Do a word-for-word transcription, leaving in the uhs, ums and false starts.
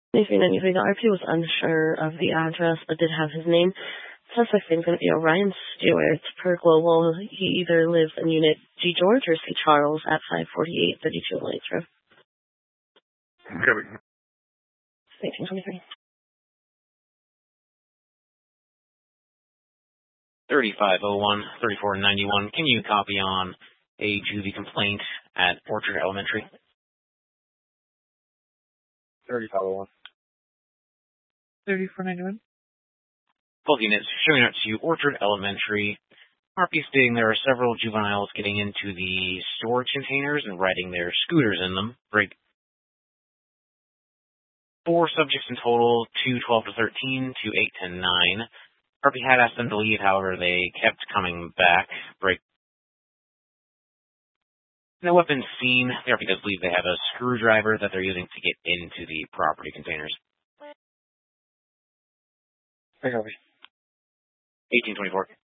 ninety-three ninety-three, the R P was unsure of the address, but did have his name. Suspect name's going to be Orion Stewart. Per Global, he either lives in Unit G George or C Charles at five forty-eight thirty-two Lawrence Road. Copy. eighteen twenty-three. thirty-five oh one, thirty-four ninety-one. Can you copy on a juvie complaint at Orchard Elementary? thirty-five oh one. thirty-four ninety-one. Both units showing up to Orchard Elementary. R P stating there are several juveniles getting into the storage containers and riding their scooters in them. Break. Four subjects in total, two twelve to thirteen, two eight to nine. R P had asked them to leave, however, they kept coming back. Break. No weapons seen. The R P does believe they have a screwdriver that they're using to get into the property containers. I copy. eighteen twenty-four.